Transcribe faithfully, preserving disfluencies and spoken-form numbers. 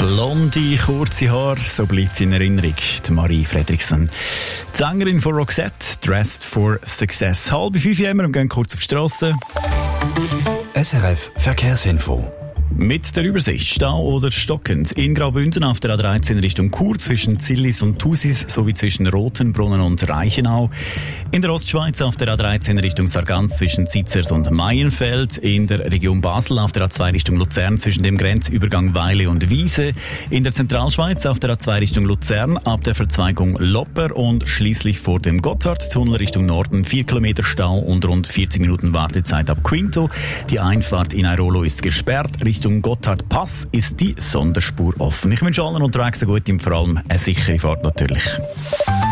Blonde, kurze Haare, so bleibt sie in Erinnerung. Die Marie Fredriksson. Die Sängerin von Roxette, Dressed for Success. Halb fünf Uhr und gehen kurz auf die Strasse. S R F Verkehrsinfo. Mit der Übersicht Stau oder stockend in Graubünden auf der A dreizehn Richtung Chur zwischen Zillis und Thusis sowie zwischen Rotenbrunnen und Reichenau. In der Ostschweiz auf der A dreizehn Richtung Sargans zwischen Zizers und Maienfeld. In der Region Basel auf der A zwei Richtung Luzern zwischen dem Grenzübergang Weile und Wiese. In der Zentralschweiz auf der A zwei Richtung Luzern ab der Verzweigung Lopper und schließlich vor dem Gotthardtunnel Richtung Norden vier Kilometer Stau und rund vierzig Minuten Wartezeit ab Quinto. Die Einfahrt in Airolo ist gesperrt. Richtung Gotthardpass ist die Sonderspur offen. Ich wünsche allen unterwegs eine gute und vor allem eine sichere Fahrt natürlich.